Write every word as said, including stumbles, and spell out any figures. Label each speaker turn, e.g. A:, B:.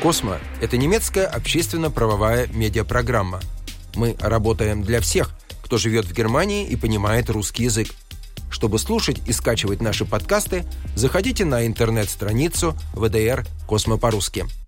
A: Космо – это немецкая общественно-правовая медиапрограмма. Мы работаем для всех, кто живет в Германии и понимает русский язык. Чтобы слушать и скачивать наши подкасты, заходите на интернет-страницу вэ дэ эр «Космо по-русски».